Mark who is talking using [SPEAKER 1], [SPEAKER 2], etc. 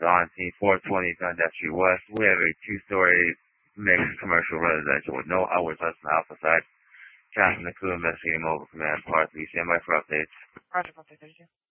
[SPEAKER 1] on scene 420 Dundas Street West. We have a two-story mixed commercial residential with no hours less than Alpha side. Captain the crew investigating mobile command part 3. Stand by for updates.
[SPEAKER 2] Roger, 32.